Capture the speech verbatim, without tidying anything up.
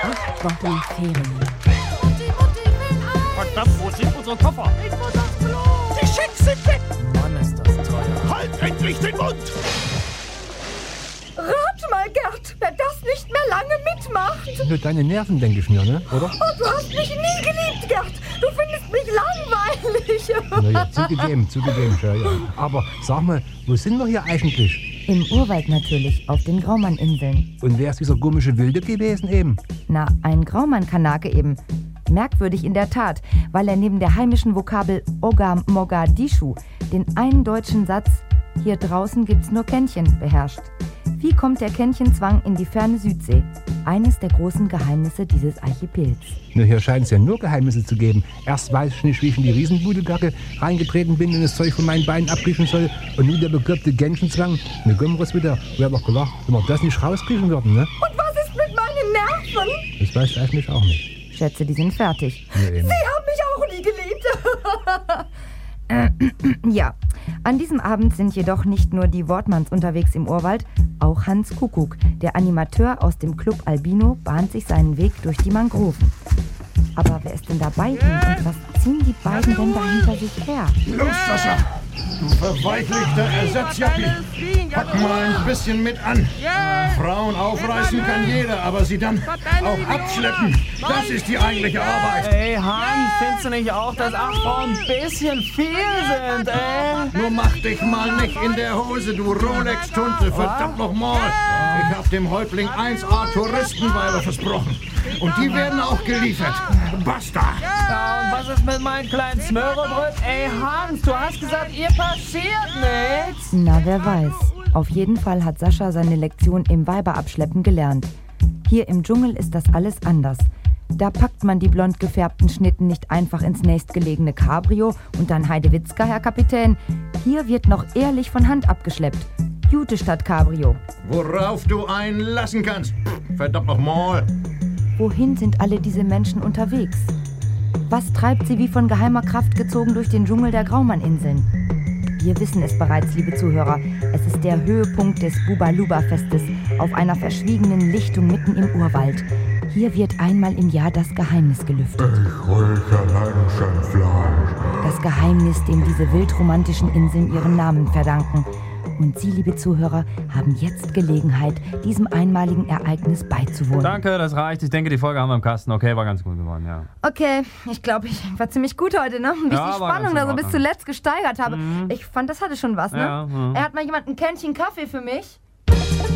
Acht Wochen Ferien. Mutti, Mutti, will ein! Verdammt, wo sind unsere Koffer? Ich muss aufs Klo! Die Schecks sind weg! Mann, ist das teuer. Halt endlich den Mund! Rat mal, Gerd, wer das nicht mehr lange mitmacht. Nur deine Nerven, denke ich mir, ne? Oder? Oh, du hast mich nie geliebt, Gerd. Du findest mich langweilig. Naja, zugegeben, zugegeben, ja, ja. Aber sag mal, wo sind wir hier eigentlich? Im Urwald natürlich, auf den Graumann-Inseln. Und wer ist dieser komische Wilde gewesen eben? Na, ein Graumann-Kanake eben. Merkwürdig in der Tat, weil er neben der heimischen Vokabel Oga Mogadischu den einen deutschen Satz „Hier draußen gibt's nur Kännchen" beherrscht. Wie kommt der Kännchenzwang in die ferne Südsee? Eines der großen Geheimnisse dieses Archipels. Nur hier scheint es ja nur Geheimnisse zu geben. Erst weiß ich nicht, wie ich in die Riesenbudelgacke reingetreten bin und das Zeug von meinen Beinen abkriechen soll. Und nun der bekloppte Kännchenzwang. Ne, kommen wir wieder. Wer hat doch gelacht, wenn wir das nicht rauskriechen würden, ne? Und was ist mit meinen Nerven? Das weiß ich eigentlich auch nicht. Schätze, die sind fertig. Nee, eben. Sie haben mich auch nie geliebt. Ja, an diesem Abend sind jedoch nicht nur die Wortmanns unterwegs im Urwald, auch Hans Kuckuck, der Animateur aus dem Club Albino, bahnt sich seinen Weg durch die Mangroven. Aber wer ist denn dabei ihm und was ziehen die beiden denn da hinter sich her? Los, Sascha! Du verweichlichter Ersatzjappi! Pack mal ein bisschen mit an. Frauen aufreißen kann jeder, aber sie dann auch abschleppen. Das ist die eigentliche Arbeit. Ey, Hans, findest du nicht auch, dass acht Frauen ein bisschen viel sind, ey? Nur mach dich mal nicht in der Hose, du Rolex-Tunte, verdammt nochmal. Ich hab dem Häuptling eins A Touristenweiber versprochen. Und die werden auch geliefert. Basta! Ja, und was ist mit meinen kleinen Smörrebröt? Ey, Hans, du hast gesagt, ihr passiert nichts. Na, wer weiß. Auf jeden Fall hat Sascha seine Lektion im Weiberabschleppen gelernt. Hier im Dschungel ist das alles anders. Da packt man die blond gefärbten Schnitten nicht einfach ins nächstgelegene Cabrio und dann Heidewitzka, Herr Kapitän. Hier wird noch ehrlich von Hand abgeschleppt. Jute statt Cabrio. Worauf du einen lassen kannst. Verdammt nochmal. Wohin sind alle diese Menschen unterwegs? Was treibt sie wie von geheimer Kraft gezogen durch den Dschungel der Graumann-Inseln? Wir wissen es bereits, liebe Zuhörer. Es ist der Höhepunkt des Bubaluba-Festes auf einer verschwiegenen Lichtung mitten im Urwald. Hier wird einmal im Jahr das Geheimnis gelüftet. Ich räuche Menschenfleisch. Das Geheimnis, dem diese wildromantischen Inseln ihren Namen verdanken. Und Sie, liebe Zuhörer, haben jetzt Gelegenheit, diesem einmaligen Ereignis beizuwohnen. Danke, das reicht. Ich denke, die Folge haben wir im Kasten. Okay, war ganz gut geworden, ja. Okay, ich glaube, ich war ziemlich gut heute, ne? Wie ich Ja, die war Spannung ganz da so in bis Ordnung. zuletzt gesteigert habe. Ich fand, das hatte schon was, ne? Ja, mhm. Er hat mal jemand ein Kännchen Kaffee für mich.